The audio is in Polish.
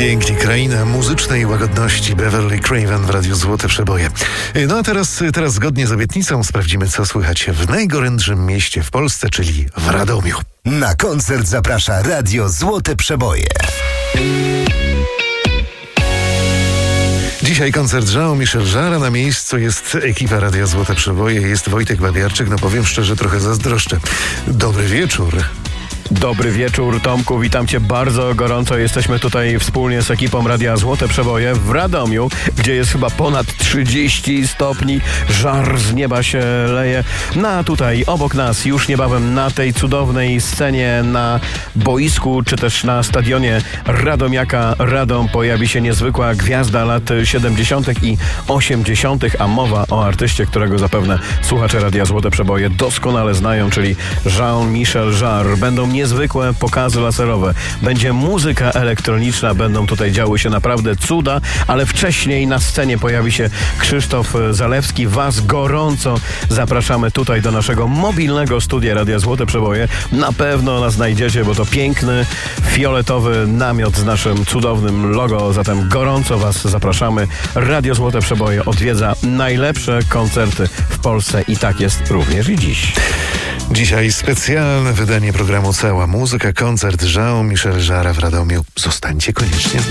Pięknie, kraina muzycznej łagodności, Beverly Craven w Radiu Złote Przeboje. No a teraz zgodnie z obietnicą sprawdzimy, co słychać w najgorętszym mieście w Polsce, czyli w Radomiu. Na koncert zaprasza Radio Złote Przeboje. Dzisiaj koncert Jean-Michel Jarre, na miejscu jest ekipa Radia Złote Przeboje, jest Wojtek Babiarczyk, no powiem szczerze, trochę zazdroszczę. Dobry wieczór. Dobry wieczór, Tomku, witam Cię bardzo gorąco. Jesteśmy tutaj wspólnie z ekipą Radia Złote Przeboje w Radomiu, gdzie jest chyba ponad 30 stopni. Żar z nieba się leje. No a tutaj obok nas już niebawem na tej cudownej scenie na boisku, czy też na stadionie Radomiaka Radom pojawi się niezwykła gwiazda lat 70. i 80., a mowa o artyście, którego zapewne słuchacze Radia Złote Przeboje doskonale znają, czyli Jean-Michel Jarre. Będą niezwykłe pokazy laserowe, będzie muzyka elektroniczna, będą tutaj działy się naprawdę cuda, ale wcześniej na scenie pojawi się Krzysztof Zalewski. Was gorąco zapraszamy tutaj do naszego mobilnego studia Radia Złote Przeboje. Na pewno nas znajdziecie, bo to piękny, fioletowy namiot z naszym cudownym logo, zatem gorąco Was zapraszamy. Radio Złote Przeboje odwiedza najlepsze koncerty w Polsce i tak jest również i dziś. Dzisiaj specjalne wydanie programu Cała Muzyka, koncert Jean-Michel Jarre w Radomiu. Zostańcie koniecznie z nami.